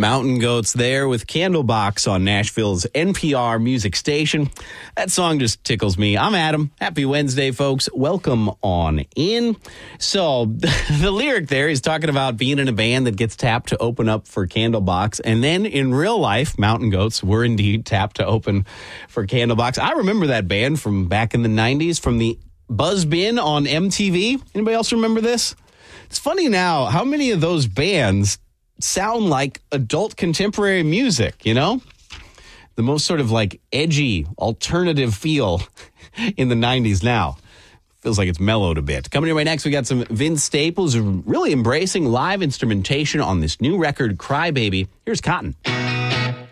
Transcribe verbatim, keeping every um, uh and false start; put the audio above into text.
Mountain Goats there with Candlebox on Nashville's N P R music station. That song just tickles me. I'm Adam. Happy Wednesday, folks. Welcome on in. So the lyric there is talking about being in a band that gets tapped to open up for Candlebox. And then in real life, Mountain Goats were indeed tapped to open for Candlebox. I remember that band from back in the nineties from the Buzz Bin on M T V. Anybody else remember this? It's funny now how many of those bands sound like adult contemporary music, you know? The most sort of like edgy, alternative feel in the nineties now. Feels like it's mellowed a bit. Coming in right next, we got some Vince Staples really embracing live instrumentation on this new record, Cry Baby. Here's Cotton.